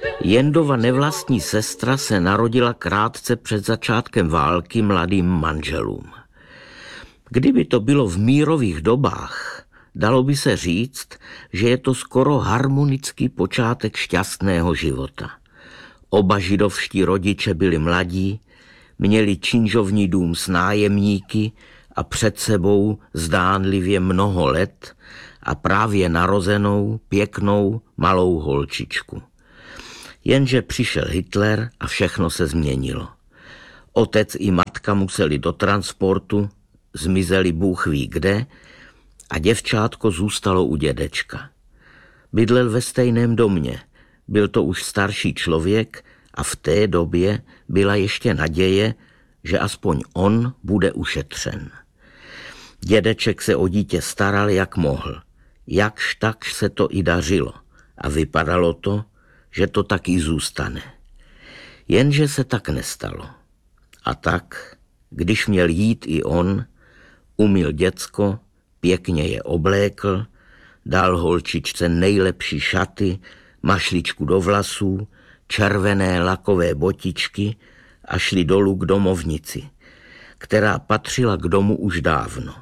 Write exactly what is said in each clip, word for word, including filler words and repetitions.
Jendova nevlastní sestra se narodila krátce před začátkem války mladým manželům. Kdyby to bylo v mírových dobách, dalo by se říct, že je to skoro harmonický počátek šťastného života. Oba židovští rodiče byli mladí, měli činžovní dům s nájemníky a před sebou zdánlivě mnoho let a právě narozenou, pěknou, malou holčičku. Jenže přišel Hitler a všechno se změnilo. Otec i matka museli do transportu, zmizeli Bůh ví kde a děvčátko zůstalo u dědečka. Bydlel ve stejném domě, byl to už starší člověk a v té době byla ještě naděje, že aspoň on bude ušetřen. Dědeček se o dítě staral, jak mohl. Jakž takž se to i dařilo a vypadalo to, že to tak i zůstane. Jenže se tak nestalo. A tak, když měl jít i on, umyl děcko, pěkně je oblékl, dal holčičce nejlepší šaty, mašličku do vlasů, červené lakové botičky a šli dolů k domovnici, která patřila k domu už dávno.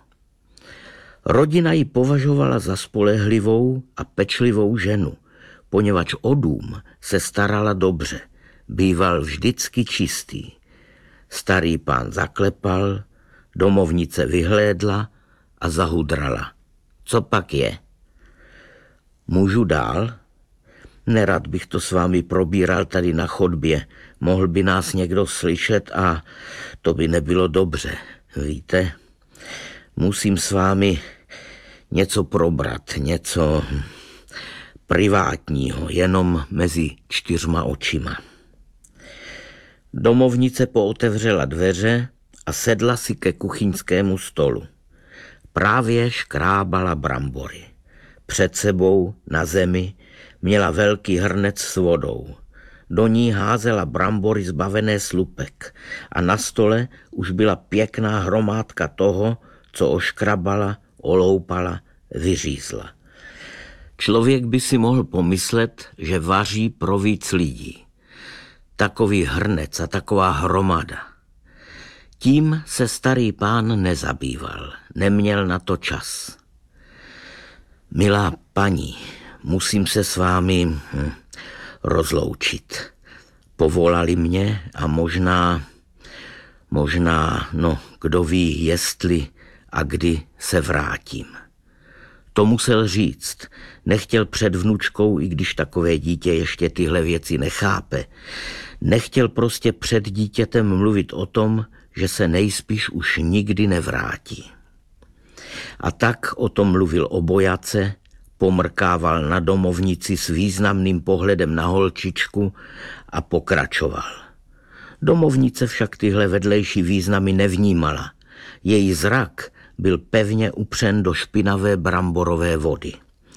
Rodina ji považovala za spolehlivou a pečlivou ženu, poněvadž o dům se starala dobře, býval vždycky čistý. Starý pán zaklepal, domovnice vyhlédla a zahudrala. Co pak je? Můžu dál? Nerad bych to s vámi probíral tady na chodbě. Mohl by nás někdo slyšet a to by nebylo dobře, víte? Musím s vámi něco probrat, něco privátního, jenom mezi čtyřma očima. Domovnice pootevřela dveře a sedla si ke kuchyňskému stolu. Právě škrábala brambory. Před sebou na zemi měla velký hrnec s vodou. Do ní házela brambory zbavené slupek a na stole už byla pěkná hromádka toho, co oškrabala, oloupala, vyřízla. Člověk by si mohl pomyslet, že vaří pro víc lidí. Takový hrnec a taková hromada. Tím se starý pán nezabýval, neměl na to čas. Milá paní, musím se s vámi hm, rozloučit. Povolali mě a možná, možná, no, kdo ví, jestli a kdy se vrátím. To musel říct. Nechtěl před vnučkou, i když takové dítě ještě tyhle věci nechápe. Nechtěl prostě před dítětem mluvit o tom, že se nejspíš už nikdy nevrátí. A tak o tom mluvil obojace, pomrkával na domovnici s významným pohledem na holčičku a pokračoval. Domovnice však tyhle vedlejší významy nevnímala. Její zrak byl pevně upřen do špinavé bramborové vody.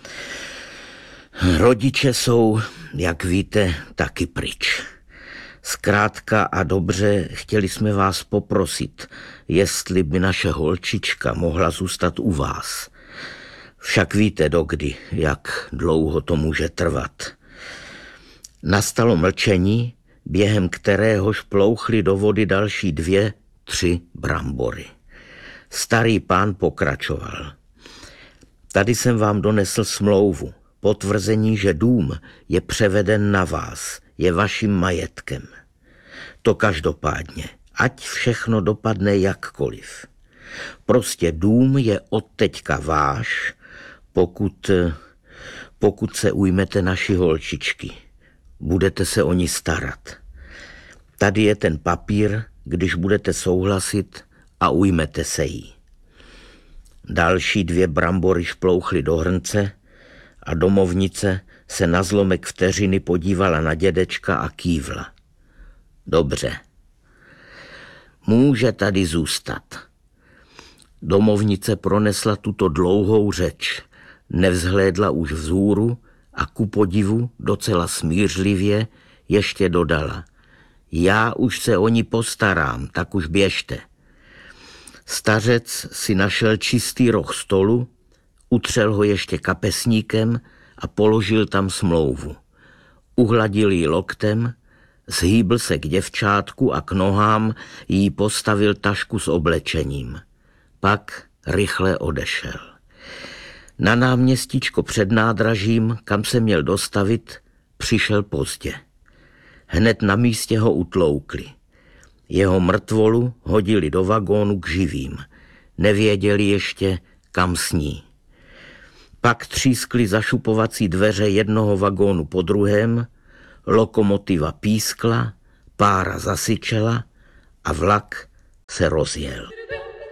Rodiče jsou, jak víte, taky pryč. Zkrátka a dobře, chtěli jsme vás poprosit, jestli by naše holčička mohla zůstat u vás. Však víte dokdy, jak dlouho to může trvat. Nastalo mlčení, během kteréhož plouchly do vody další dvě, tři brambory. Starý pán pokračoval. Tady jsem vám donesl smlouvu, potvrzení, že dům je převeden na vás, je vaším majetkem. To každopádně, ať všechno dopadne jakkoliv. Prostě dům je odteďka váš, pokud, pokud se ujmete naší holčičky. Budete se o ní starat. Tady je ten papír, když budete souhlasit a ujmete se jí. Další dvě brambory šplouchly do hrnce a domovnice se na zlomek vteřiny podívala na dědečka a kývla. Dobře. Může tady zůstat. Domovnice pronesla tuto dlouhou řeč, nevzhlédla už vzhůru a ku podivu docela smířlivě ještě dodala. Já už se o ní postarám, tak už běžte. Stařec si našel čistý roh stolu, utřel ho ještě kapesníkem a položil tam smlouvu. Uhladil jí loktem, zhýbl se k děvčátku a k nohám jí postavil tašku s oblečením. Pak rychle odešel. Na náměstíčko před nádražím, kam se měl dostavit, přišel pozdě. Hned na místě ho utloukli. Jeho mrtvolu hodili do vagónu k živým. Nevěděli ještě, kam sní. Pak třískly zašupovací dveře jednoho vagónu po druhém, lokomotiva pískla, pára zasyčela a vlak se rozjel.